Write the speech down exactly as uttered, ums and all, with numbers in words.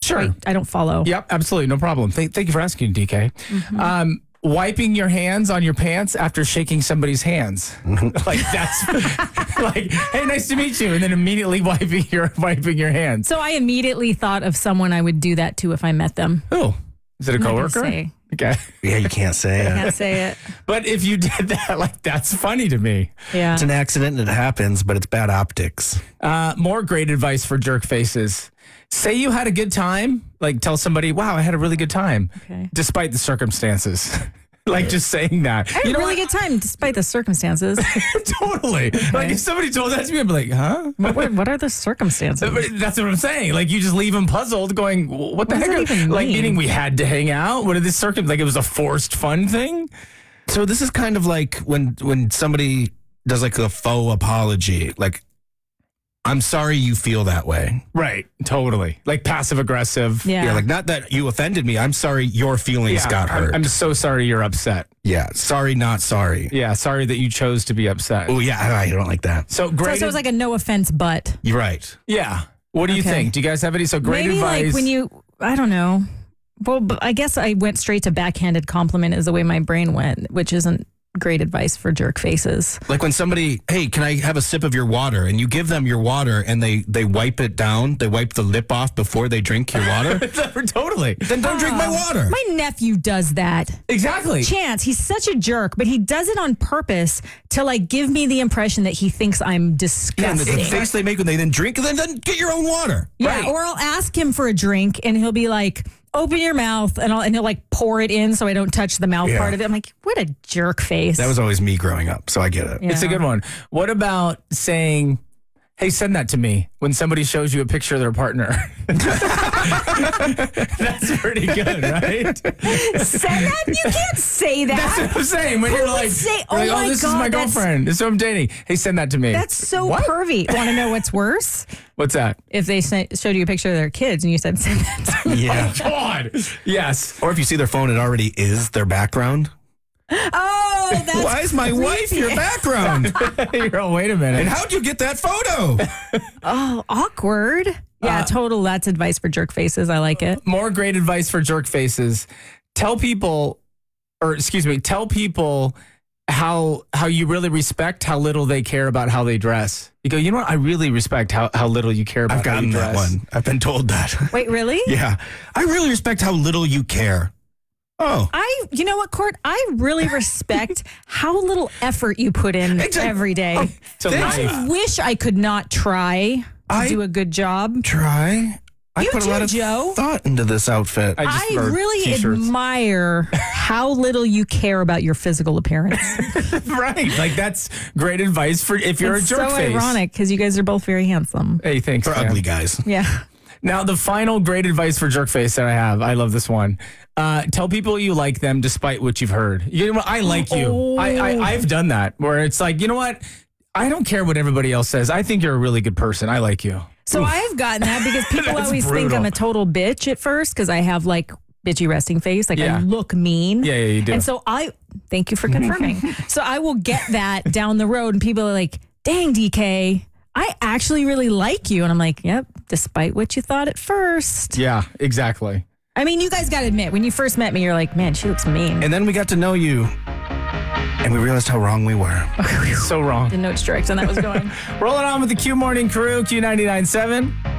Sure. I, I don't follow. Yep, absolutely. No problem. Thank, thank you for asking, D K. Mm-hmm. Um, wiping your hands on your pants after shaking somebody's hands. Like that's like, hey, nice to meet you. And then immediately wiping your wiping your hands. So I immediately thought of someone I would do that to if I met them. Oh, is it a I'm not gonna coworker? say. Okay. Yeah, you can't say I it. can't say it. But if you did that, like, that's funny to me. Yeah. It's an accident and it happens, but it's bad optics. Uh, more great advice for jerk faces. Say you had a good time. Like, tell somebody, wow, I had a really good time. Okay. Despite the circumstances. Like, just saying that. I had You a know really what? good time despite the circumstances. Totally. Like, if somebody told that to me, I'd be like, huh? what, what, what are the circumstances? But that's what I'm saying. Like, you just leave them puzzled, going, "What the What does heck?" that even Like, mean? meaning we had to hang out. What are the circum? Like, it was a forced fun thing. So this is kind of like when when somebody does like a faux apology. Like, I'm sorry you feel that way. Right. Totally. Like passive aggressive. Yeah. Yeah, like not that you offended me. I'm sorry your feelings Yeah, got I'm, hurt. I'm so sorry you're upset. yeah, sorry, not sorry. Yeah. Sorry that you chose to be upset. Oh yeah, I, I don't like that. So So, great. so it was like a no offense, but You're right. yeah. What do you Okay. think? Do you guys have any? So great maybe advice. like when you, I don't know. Well, but I guess I went straight to backhanded compliment is the way my brain went, which isn't great advice for jerk faces. Like when somebody, hey, can I have a sip of your water? And you give them your water and they they wipe it down. They wipe the lip off before they drink your water. Totally. Then don't drink my water. My nephew does that. Exactly. Chance, he's such a jerk, but he does it on purpose to like give me the impression that he thinks I'm Yeah, and disgusting. the face they make when they then drink, and then, then get your own water. Yeah, Right. or I'll ask him for a drink and he'll be like, open your mouth, and I'll and he'll like pour it in so I don't touch the mouth Yeah. part of it. I'm like, what a jerk face. That was always me growing up, so I get it. Yeah. It's a good one. What about saying, hey, send that to me when somebody shows you a picture of their partner? That's pretty good, right? Say that? You can't say that. That's what I'm saying. When Who you're would like, say, you're "Oh like, my this is God, my that's- girlfriend. This is who I'm dating. Hey, send that to me. That's so What? pervy. Want to know what's worse? What's that? If they sent, showed you a picture of their kids and you said, send that to me. Yeah. God. Yes. Or if you see their phone, it already is their background. Oh, that's Why is my wife your background? You're all, wait a minute. And how'd you get that photo? oh, awkward. Yeah, total. That's advice for jerk faces. I like it. More great advice for jerk faces. Tell people, or excuse me, tell people how how you really respect how little they care about how they dress. You go, you know what? I really respect how, how little you care about I've how gotten you that dress. one. I've been told that. Wait, really? Yeah. I really respect how little you care. Oh. I, you know what, Court? I really respect how little effort you put in Exactly. every day. Oh, So thank life. I wish I could not try to I- do a good job. Try. I You put too, a lot of Joe. thought into this outfit. I just I wear really t-shirts. admire how little you care about your physical appearance. Right. Like that's great advice for if you're it's a jerk so face. ironic because you guys are both very handsome. Hey, thanks. For man. ugly guys. Yeah. Now, the final great advice for jerk face that I have, I love this one. Uh, tell people you like them despite what you've heard. You know what? I like you. Oh. I, I, I've done that where it's like, you know what? I don't care what everybody else says. I think you're a really good person. I like you. So I've gotten that because people That's always think brutal. I'm a total bitch at first because I have like bitchy resting face. Like Yeah. I look mean. Yeah, yeah, you do. And so I, thank you for confirming. So I will get that down the road and people are like, dang, D K, I actually really like you. And I'm like, yep, despite what you thought at first. Yeah, exactly. I mean, you guys got to admit, when you first met me, you're like, man, she looks mean. And then we got to know you, and we realized how wrong we were. So wrong. Didn't know which direction that was going. Rolling on with the Q Morning Crew, Q ninety-nine point seven.